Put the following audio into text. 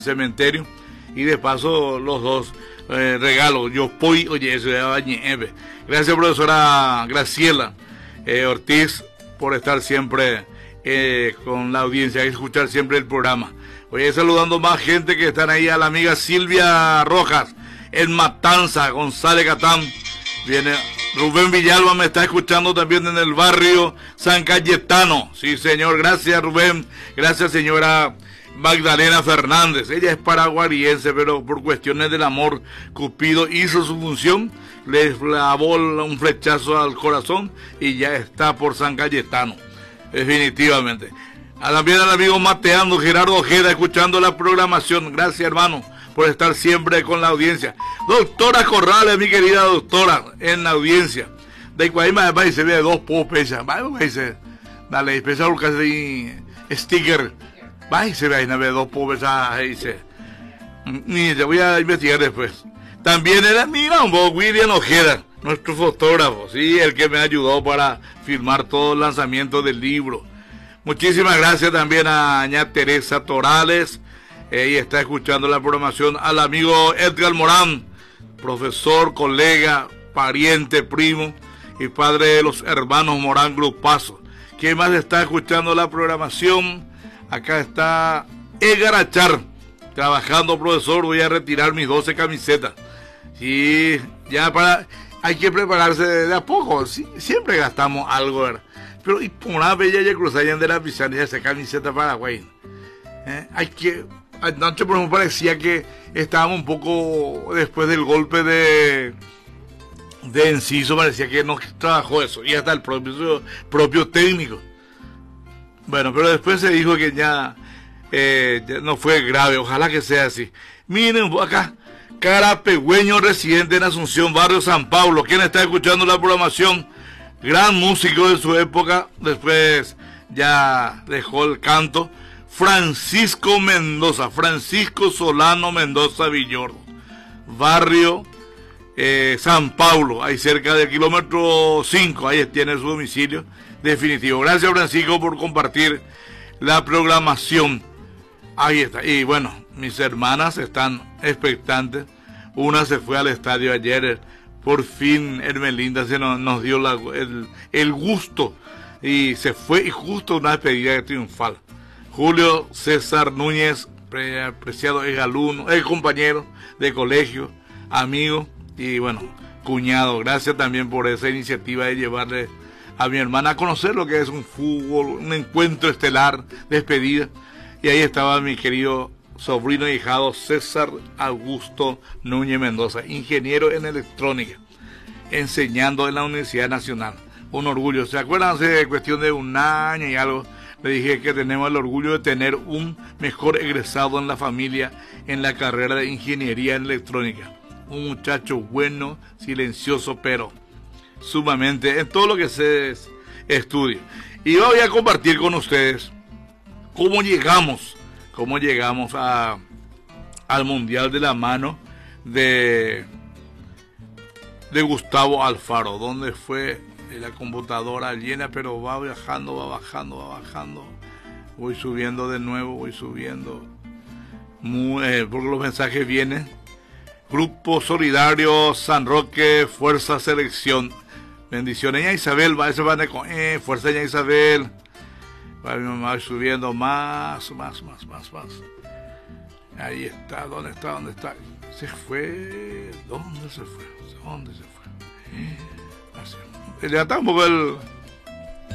cementerio. Y de paso los dos regalos. Yo voy, oye, eso ya va nieve. Gracias, profesora Graciela Ortiz, por estar siempre con la audiencia y escuchar siempre el programa. Oye, saludando más gente que están ahí, a la amiga Silvia Rojas, en Matanza, González Catán. Viene Rubén Villalba, me está escuchando también en el barrio San Cayetano. Sí, señor, gracias Rubén. Gracias, señora Magdalena Fernández. Ella es paraguariense, pero por cuestiones del amor, Cupido hizo su función, le clavó un flechazo al corazón y ya está por San Cayetano, definitivamente. También al amigo Mateando, Gerardo Ojeda, escuchando la programación. Gracias, hermano, por estar siempre con la audiencia. Doctora Corrales, mi querida doctora, en la audiencia. De Cuaima de se ve dos popes, dale, especial casi sticker. Vai, se ve dos pobres, dice. Ni te voy a investigar después. También era, mira, William Ojeda, nuestro fotógrafo, sí, el que me ayudó para filmar todo el lanzamiento del libro. Muchísimas gracias también a ña Teresa Torales. Ella está escuchando la programación. Al amigo Edgar Morán, profesor, colega, pariente, primo y padre de los hermanos Morán Grupazo. ¿Quién más está escuchando la programación? Acá está Edgar Achar, trabajando, profesor. Voy a retirar mis 12 camisetas. Y ya hay que prepararse de a poco. Sí, siempre gastamos algo, ¿verdad? Pero y por una bella ya cruzarían de la pizarra esa camiseta Paraguay. Hay que... Anoche, por ejemplo, parecía que estábamos un poco después del golpe de Enciso, parecía que no trabajó eso. Y hasta el propio técnico. Bueno, pero después se dijo que ya no fue grave. Ojalá que sea así. Miren acá, Carapegüeño, residente en Asunción, barrio San Pablo. ¿Quién está escuchando la programación? Gran músico de su época. Después ya dejó el canto. Francisco Mendoza, Francisco Solano Mendoza Villordo, barrio San Pablo, ahí cerca del kilómetro 5, ahí tiene su domicilio definitivo. Gracias, Francisco, por compartir la programación. Ahí está. Y bueno, mis hermanas están expectantes. Una se fue al estadio ayer, por fin Hermelinda nos dio el gusto y se fue, y justo una despedida triunfal. Julio César Núñez, apreciado ex-alumno, compañero de colegio, amigo y bueno, cuñado. Gracias también por esa iniciativa de llevarle a mi hermana a conocer lo que es un fútbol, un encuentro estelar, despedida. Y ahí estaba mi querido sobrino y hijado César Augusto Núñez Mendoza, ingeniero en electrónica, enseñando en la Universidad Nacional. Un orgullo. ¿Se acuerdan? Hace cuestión de un año y algo, le dije que tenemos el orgullo de tener un mejor egresado en la familia en la carrera de ingeniería en electrónica. Un muchacho bueno, silencioso, pero sumamente en todo lo que se estudia. Y voy a compartir con ustedes cómo llegamos al Mundial de la mano de Gustavo Alfaro, donde fue la computadora llena, pero va bajando. Voy subiendo de nuevo, porque los mensajes vienen. Grupo Solidario San Roque, Fuerza Selección. Bendiciones. Ya Isabel, Fuerza ya Isabel. Va subiendo más. Ahí está, ¿dónde está? Se fue. ¿Dónde se fue? Así. Le ata un poco